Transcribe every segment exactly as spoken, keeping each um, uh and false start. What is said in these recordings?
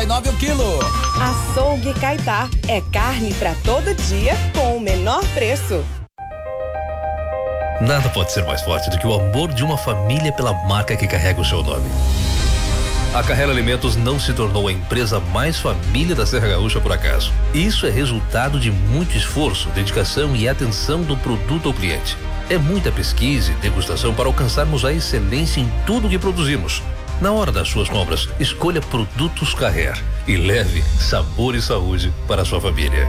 nove o quilo. Açougue Caetá. É carne pra todo dia com o menor preço. Nada pode ser mais forte do que o amor de uma família pela marca que carrega o seu nome. A Carrera Alimentos não se tornou a empresa mais família da Serra Gaúcha por acaso. Isso é resultado de muito esforço, dedicação e atenção do produto ao cliente. É muita pesquisa e degustação para alcançarmos a excelência em tudo que produzimos. Na hora das suas compras, escolha Produtos Carrer e leve sabor e saúde para a sua família.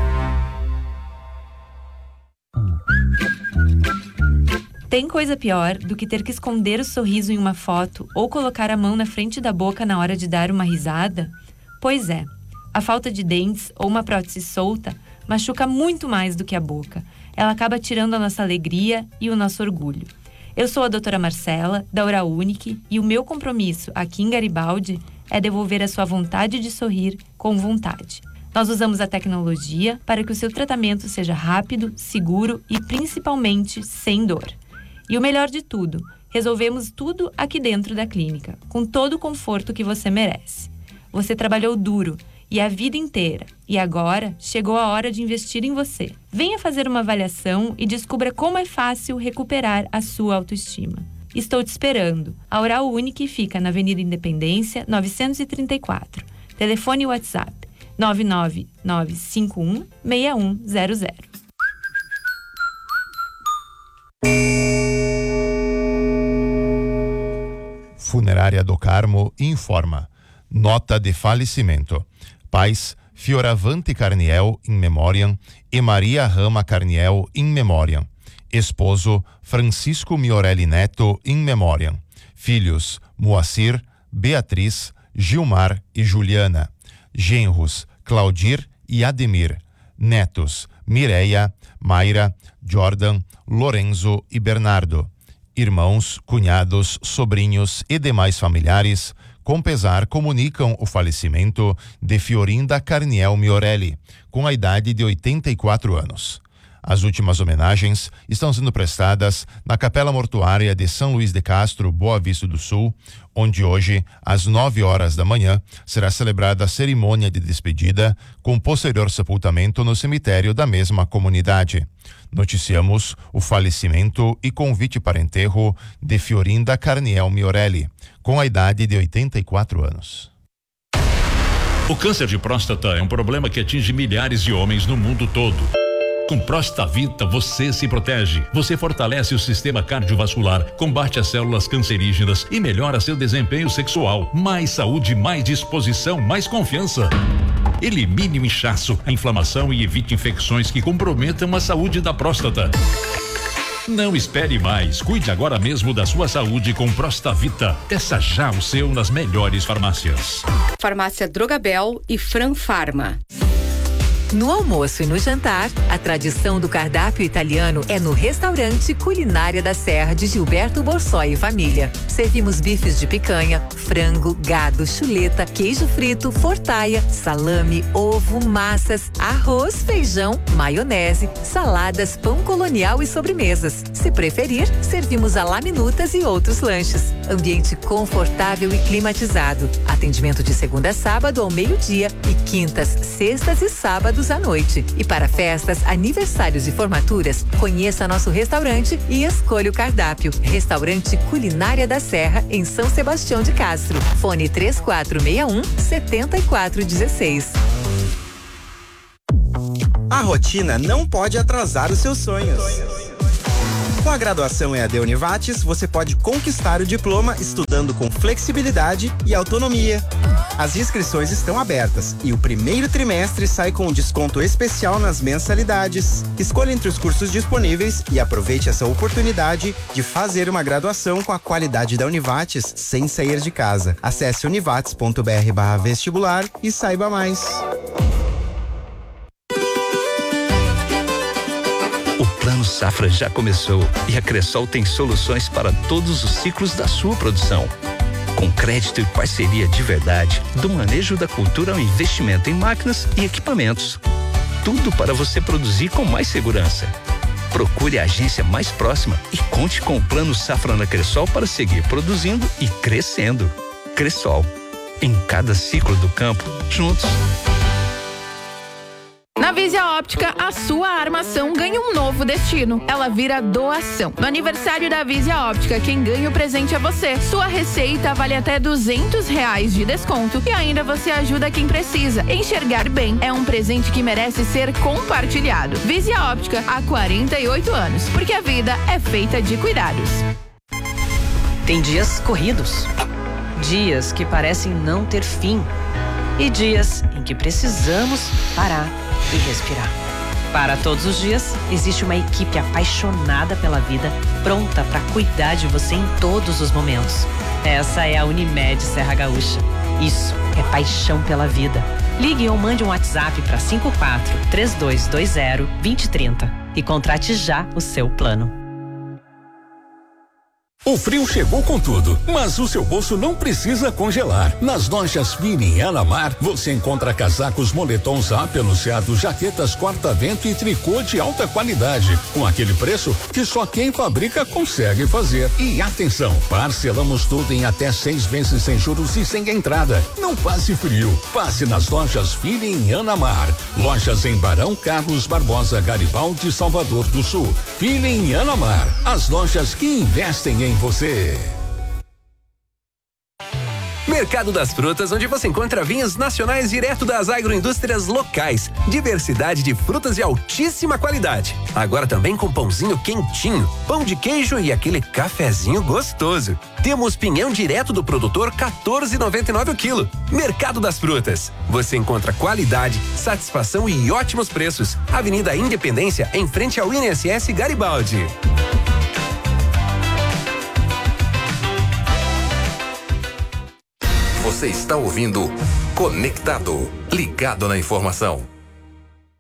Tem coisa pior do que ter que esconder o sorriso em uma foto ou colocar a mão na frente da boca na hora de dar uma risada? Pois é, a falta de dentes ou uma prótese solta machuca muito mais do que a boca. Ela acaba tirando a nossa alegria e o nosso orgulho. Eu sou a doutora Marcela, da Oral Unique, e o meu compromisso aqui em Garibaldi é devolver a sua vontade de sorrir com vontade. Nós usamos a tecnologia para que o seu tratamento seja rápido, seguro e principalmente sem dor. E o melhor de tudo, resolvemos tudo aqui dentro da clínica, com todo o conforto que você merece. Você trabalhou duro e a vida inteira, e agora chegou a hora de investir em você. Venha fazer uma avaliação e descubra como é fácil recuperar a sua autoestima. Estou te esperando. A Oral Unique fica na Avenida Independência, novecentos e trinta e quatro. Telefone e WhatsApp nove nove nove cinco um seis um zero zero. Funerária do Carmo informa. Nota de falecimento. Pais Fioravante Carniel in memoriam e Maria Rama Carniel in memoriam. Esposo Francisco Miorelli Neto in memoriam. Filhos Moacir, Beatriz, Gilmar e Juliana. Genros Claudir e Ademir. Netos Mireia, Mayra, Jordan, Lorenzo e Bernardo. Irmãos, cunhados, sobrinhos e demais familiares, com pesar, comunicam o falecimento de Fiorinda Carniel Miorelli, com a idade de oitenta e quatro anos. As últimas homenagens estão sendo prestadas na Capela Mortuária de São Luís de Castro, Boa Vista do Sul, onde hoje, às nove horas da manhã, será celebrada a cerimônia de despedida, com posterior sepultamento no cemitério da mesma comunidade. Noticiamos o falecimento e convite para enterro de Fiorinda Carniel Miorelli, com a idade de oitenta e quatro anos. O câncer de próstata é um problema que atinge milhares de homens no mundo todo. Com Prostavita você se protege. Você fortalece o sistema cardiovascular, combate as células cancerígenas e melhora seu desempenho sexual. Mais saúde, mais disposição, mais confiança. Elimine o inchaço, a inflamação e evite infecções que comprometam a saúde da próstata. Não espere mais. Cuide agora mesmo da sua saúde com Prostavita. Peça já o seu nas melhores farmácias. Farmácia Drogabel e Fran Farma. No almoço e no jantar, a tradição do cardápio italiano é no restaurante Culinária da Serra de Gilberto Borsoi e família. Servimos bifes de picanha, frango, gado, chuleta, queijo frito, fortaia, salame, ovo, massas, arroz, feijão, maionese, saladas, pão colonial e sobremesas. Se preferir, servimos a laminutas e outros lanches. Ambiente confortável e climatizado. Atendimento de segunda a sábado ao meio-dia e quintas, sextas e sábados à noite. E para festas, aniversários e formaturas, conheça nosso restaurante e escolha o cardápio. Restaurante Culinária da Serra, em São Sebastião de Castro. Fone três quatro seis um, sete quatro um seis. A rotina não pode atrasar os seus sonhos. Com a graduação E A D Univates, você pode conquistar o diploma estudando com flexibilidade e autonomia. As inscrições estão abertas e o primeiro trimestre sai com um desconto especial nas mensalidades. Escolha entre os cursos disponíveis e aproveite essa oportunidade de fazer uma graduação com a qualidade da Univates sem sair de casa. Acesse univates ponto br barra vestibular e saiba mais. O Plano Safra já começou e a Cressol tem soluções para todos os ciclos da sua produção. Com crédito e parceria de verdade, do manejo da cultura ao investimento em máquinas e equipamentos. Tudo para você produzir com mais segurança. Procure a agência mais próxima e conte com o Plano Safra na Cressol para seguir produzindo e crescendo. Cressol, em cada ciclo do campo, juntos. Na Visia Óptica, a sua armação ganha um novo destino. Ela vira doação. No aniversário da Visia Óptica, quem ganha o presente é você. Sua receita vale até duzentos reais de desconto e ainda você ajuda quem precisa. Enxergar bem é um presente que merece ser compartilhado. Visia Óptica, há quarenta e oito anos, porque a vida é feita de cuidados. Tem dias corridos, dias que parecem não ter fim e dias em que precisamos parar e respirar. Para todos os dias, existe uma equipe apaixonada pela vida, pronta para cuidar de você em todos os momentos. Essa é a Unimed Serra Gaúcha. Isso é paixão pela vida. Ligue ou mande um WhatsApp para cinco quatro, três dois dois zero, dois zero três zero e contrate já o seu plano. O frio chegou com tudo, mas o seu bolso não precisa congelar. Nas lojas Fini e Anamar, você encontra casacos, moletons apeluciados, jaquetas corta-vento e tricô de alta qualidade, com aquele preço que só quem fabrica consegue fazer. E atenção, parcelamos tudo em até seis vezes sem juros e sem entrada. Não passe frio, passe nas lojas Fini e Anamar. Lojas em Barão, Carlos Barbosa, Garibaldi e Salvador do Sul. Fini e Anamar, as lojas que investem em você. Mercado das Frutas, onde você encontra vinhos nacionais direto das agroindústrias locais. Diversidade de frutas de altíssima qualidade. Agora também com pãozinho quentinho, pão de queijo e aquele cafezinho gostoso. Temos pinhão direto do produtor, quatorze reais e noventa e nove centavos o quilo. Mercado das Frutas. Você encontra qualidade, satisfação e ótimos preços. Avenida Independência, em frente ao I N S S Garibaldi. Você está ouvindo Conectado, ligado na informação.